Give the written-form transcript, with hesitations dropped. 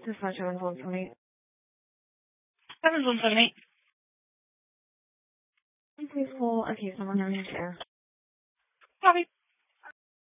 Dispatch 7178. 7178. Please pull a case number 9 into air. Copy.